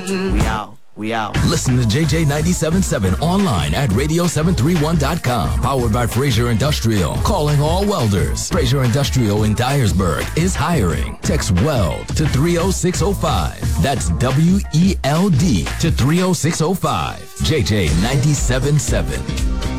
We out. We out. Listen to JJ 97.7 online at radio731.com. Powered by Fraser Industrial. Calling all welders. Fraser Industrial in Dyersburg is hiring. Text WELD to 30605. That's WELD to 30605. JJ 97.7.